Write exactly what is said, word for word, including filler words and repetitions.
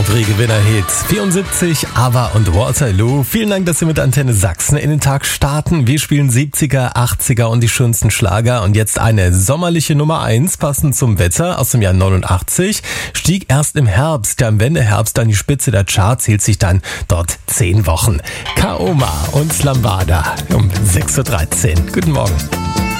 Grand Prix Gewinner-Hit vierundsiebzig, ABBA und Waterloo. Vielen Dank, dass Sie mit Antenne Sachsen in den Tag starten. Wir spielen siebziger, achtziger und die schönsten Schlager. Und jetzt eine sommerliche Nummer eins, passend zum Wetter aus dem Jahr neunundachtzig. Stieg erst im Herbst, ja im Wendeherbst an die Spitze der Charts, hielt sich dann dort zehn Wochen. Kaoma und Lambada um sechs Uhr dreizehn. Guten Morgen.